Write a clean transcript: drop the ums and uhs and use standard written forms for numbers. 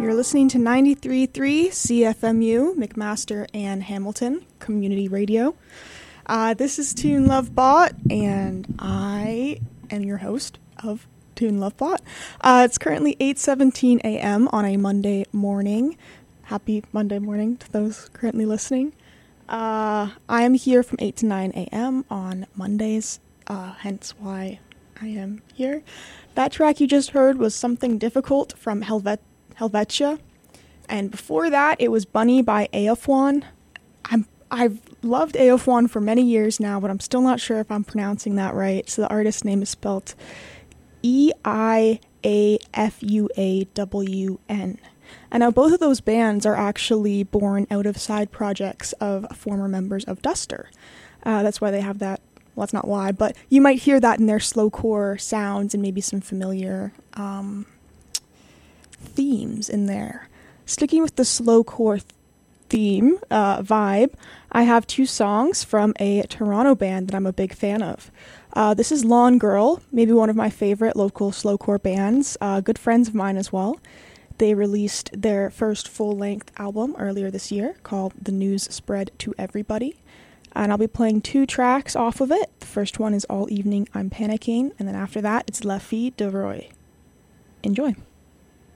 You're listening to 93.3 CFMU, McMaster and Hamilton Community Radio. This is Tune Love Bot, and I am your host of Tune Love Bot. It's currently 8:17 a.m. on a Monday morning. Happy Monday morning to those currently listening. I am here from 8 to 9 a.m. on Mondays, hence why I am here. That track you just heard was Something Difficult from Helvetia, and before that it was Bunny by Eoffwan. I've loved Eoffwan for many years now, but I'm still not sure if I'm pronouncing that right. So the artist name is spelled Eiafuawn. And now both of those bands are actually born out of side projects of former members of Duster. That's why they have that. Well, that's not why, but you might hear that in their slowcore sounds and maybe some familiar themes in there. Sticking with the slowcore theme vibe, I have two songs from a Toronto band that I'm a big fan of. This is Lawn Girl, maybe one of my favorite local slowcore bands, good friends of mine as well. They released their first full-length album earlier this year called The News Spread to Everybody. And I'll be playing two tracks off of it. The first one is All Evening I'm Panicking, and then after that, it's La Fille de Roy. Enjoy.